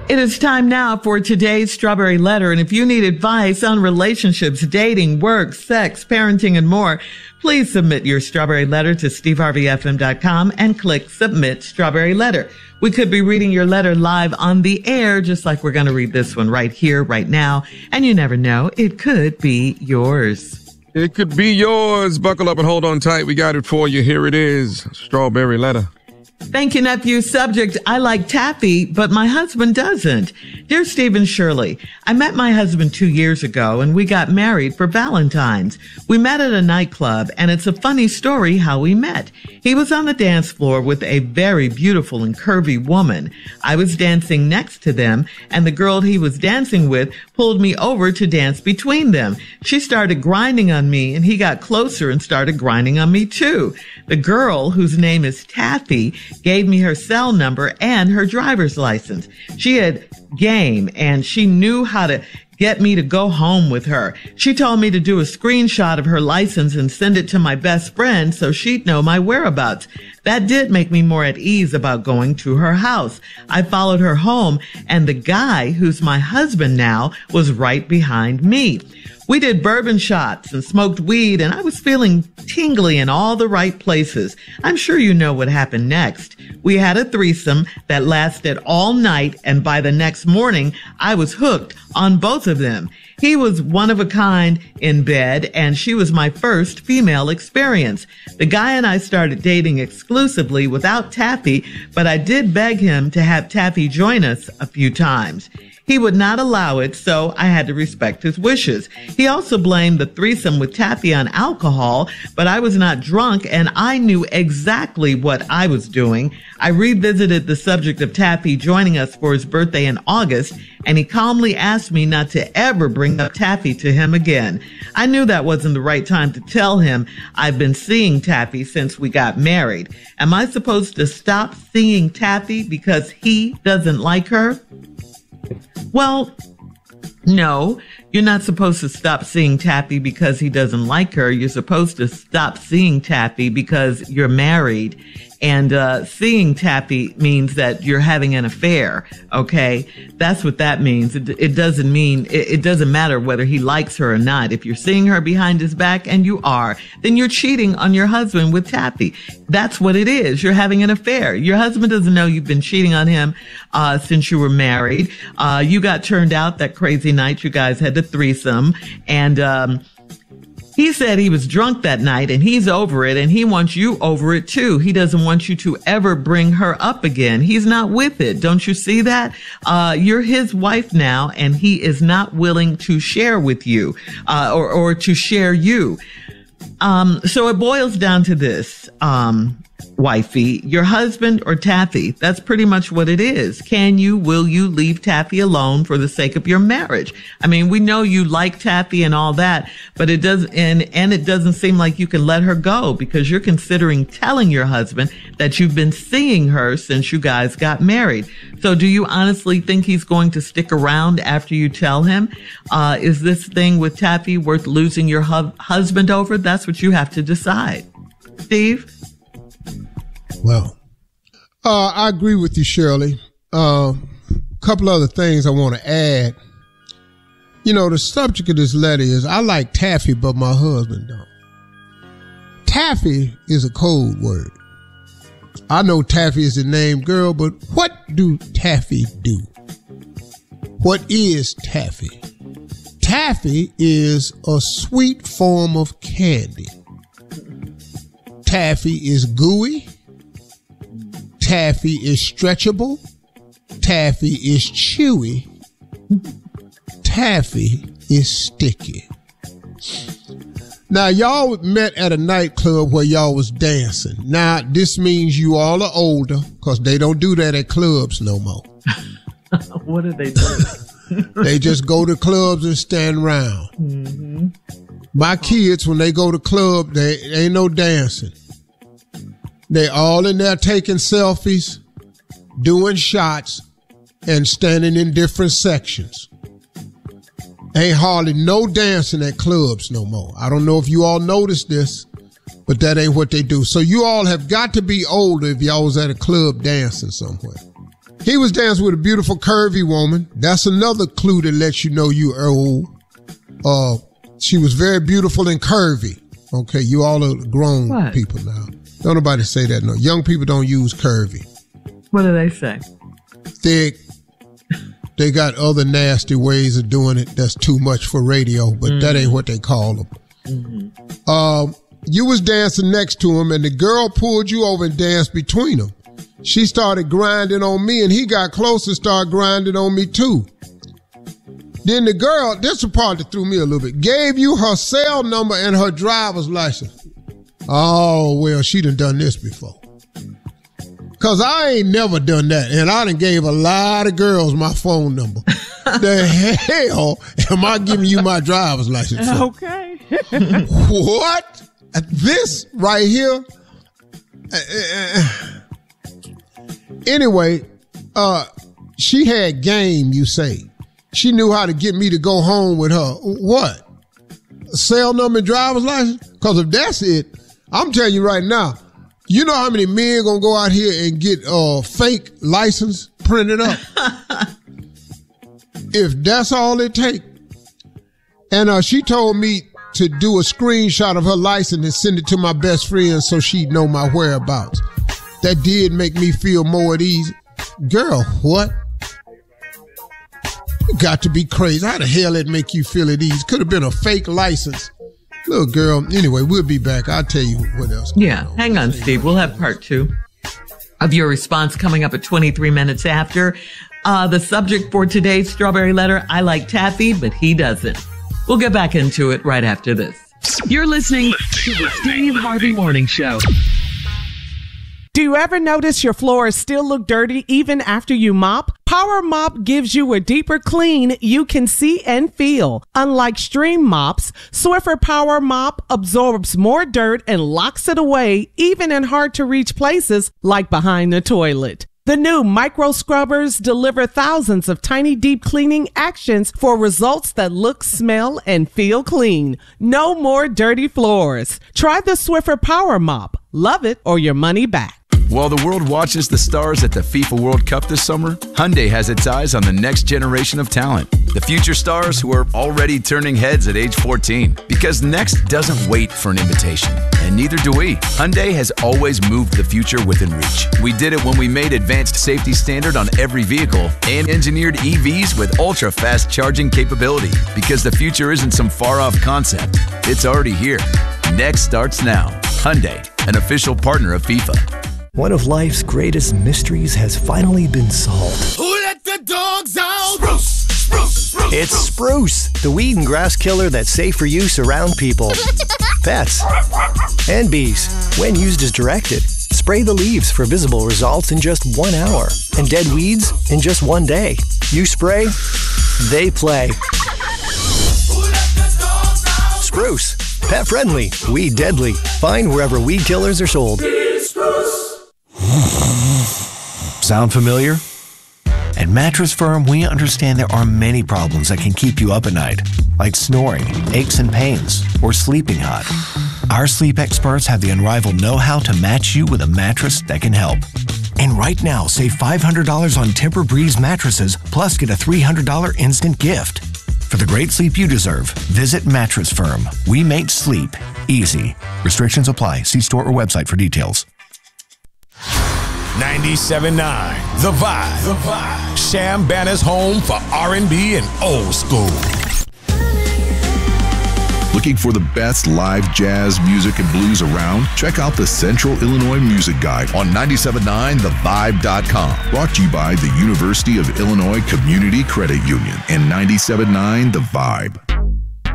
It is time now for today's Strawberry Letter. And if you need advice on relationships, dating, work, sex, parenting, and more, please submit your Strawberry Letter to steveharveyfm.com and click Submit Strawberry Letter. We could be reading your letter live on the air, just like we're going to read this one right here, right now. And you never know, it could be yours. It could be yours. Buckle up and hold on tight. We got it for you. Here it is. Strawberry Letter. Thank you, nephew. Subject, I like taffy, but my husband doesn't. Dear Steve and Shirley, I met my husband 2 years ago and we got married for Valentine's. We met at a nightclub and it's a funny story how we met. He was on the dance floor with a very beautiful and curvy woman. I was dancing next to them and the girl he was dancing with pulled me over to dance between them. She started grinding on me and he got closer and started grinding on me too. The girl, whose name is Taffy, gave me her cell number and her driver's license. She had game and she knew how to get me to go home with her. She told me to do a screenshot of her license and send it to my best friend so she'd know my whereabouts. That did make me more at ease about going to her house. I followed her home and the guy, who's my husband now, was right behind me. We did bourbon shots and smoked weed and I was feeling tingly in all the right places. I'm sure you know what happened next. We had a threesome that lasted all night and by the next morning, I was hooked on both of them. He was one of a kind in bed and she was my first female experience. The guy and I started dating exclusively without Taffy, but I did beg him to have Taffy join us a few times. He would not allow it, so I had to respect his wishes. He also blamed the threesome with Taffy on alcohol, but I was not drunk and I knew exactly what I was doing. I revisited the subject of Taffy joining us for his birthday in August, and he calmly asked me not to ever bring up Taffy to him again. I knew that wasn't the right time to tell him I've been seeing Taffy since we got married. Am I supposed to stop seeing Taffy because he doesn't like her? Well, no, you're not supposed to stop seeing Taffy because he doesn't like her. You're supposed to stop seeing Taffy because you're married. And seeing Taffy means that you're having an affair, okay? That's what that means. It doesn't mean, it doesn't matter whether he likes her or not. If you're seeing her behind his back, and you are, then you're cheating on your husband with Taffy. That's what it is. You're having an affair. Your husband doesn't know you've been cheating on him since you were married. You got turned out that crazy night. You guys had the threesome. And he said he was drunk that night and he's over it and he wants you over it too. He doesn't want you to ever bring her up again. He's not with it. Don't you see that? You're his wife now and he is not willing to share with you, or to share you. So it boils down to this, wifey, your husband or Taffy. That's pretty much what it is. Will you leave Taffy alone for the sake of your marriage? I mean, we know you like Taffy and all that, but it doesn't, and it doesn't seem like you can let her go because you're considering telling your husband that you've been seeing her since you guys got married. So do you honestly think he's going to stick around after you tell him? Is this thing with Taffy worth losing your husband over? That's what you have to decide. Steve? Well, I agree with you, Shirley. Couple other things I want to add. You know, the subject of this letter is I like Taffy, but my husband don't. Taffy is a code word. I know Taffy is a named girl, but what do Taffy do? What is Taffy? Taffy is a sweet form of candy. Taffy is gooey. Taffy is stretchable. Taffy is chewy. Taffy is sticky. Now, y'all met at a nightclub where y'all was dancing. Now, this means you all are older because they don't do that at clubs no more. What do they do? They just go to clubs and stand around. Mm-hmm. My kids, when they go to club, they ain't no dancing. They all in there taking selfies, doing shots, and standing in different sections. Ain't hardly no dancing at clubs no more. I don't know if you all noticed this, but that ain't what they do. So you all have got to be older if y'all was at a club dancing somewhere. He was dancing with a beautiful curvy woman. That's another clue that lets you know you are old. She was very beautiful and curvy. Okay, you all are grown people now. Don't nobody say that. No, young people don't use curvy. What do they say? Thick. They got other nasty ways of doing it. That's too much for radio, but that ain't what they call them. Mm-hmm. You was dancing next to him, and the girl pulled you over and danced between them. She started grinding on me, and he got close and started grinding on me too. Then the girl, this is the part that threw me a little bit, gave you her cell number and her driver's license. Oh, well, she done this before. Because I ain't never done that, and I done gave a lot of girls my phone number. The hell am I giving you my driver's license for? Okay. What? This right here? Anyway, she had game, you say. She knew how to get me to go home with her. What? Cell number and driver's license? Because if that's it, I'm telling you right now, you know how many men gonna go out here and get fake license printed up? If that's all it take. And she told me to do a screenshot of her license and send it to my best friend so she'd know my whereabouts. That did make me feel more at ease. Girl, what? You got to be crazy. How the hell it make you feel at ease? Could have been a fake license. Little girl. Anyway, we'll be back. I'll tell you what else. Yeah, hang on, Steve. We'll have part 2 of your response coming up at 23 minutes after. The subject for today's Strawberry Letter, I like taffy, but he doesn't. We'll get back into it right after this. You're listening to the Steve Harvey Morning Show. Do you ever notice your floors still look dirty even after you mop? Power Mop gives you a deeper clean you can see and feel. Unlike stream mops, Swiffer Power Mop absorbs more dirt and locks it away even in hard-to-reach places like behind the toilet. The new micro scrubbers deliver thousands of tiny deep cleaning actions for results that look, smell, and feel clean. No more dirty floors. Try the Swiffer Power Mop. Love it or your money back. While the world watches the stars at the FIFA World Cup this summer, Hyundai has its eyes on the next generation of talent. The future stars who are already turning heads at age 14. Because next doesn't wait for an invitation. And neither do we. Hyundai has always moved the future within reach. We did it when we made advanced safety standard on every vehicle and engineered EVs with ultra-fast charging capability. Because the future isn't some far-off concept. It's already here. Next starts now. Hyundai, an official partner of FIFA. One of life's greatest mysteries has finally been solved. Who let the dogs out? Spruce, spruce, spruce. It's Spruce, the weed and grass killer that's safe for use around people, pets, and bees. When used as directed, spray the leaves for visible results in just 1 hour and dead weeds in just 1 day. You spray, they play. Who let the dogs out? Spruce, pet friendly, weed deadly. Find wherever weed killers are sold. Sound familiar? At Mattress Firm, we understand there are many problems that can keep you up at night, like snoring, aches and pains, or sleeping hot. Our sleep experts have the unrivaled know-how to match you with a mattress that can help. And right now, save $500 on Tempur-Breeze mattresses, plus get a $300 instant gift. For the great sleep you deserve, visit Mattress Firm. We make sleep easy. Restrictions apply. See store or website for details. 97.9 The Vibe. The Vibe. Sham Banner's home for R&B and old school. Looking for the best live jazz music and blues around? Check out the Central Illinois Music Guide on 97.9thevibe.com. Brought to you by the University of Illinois Community Credit Union and 97.9 The Vibe.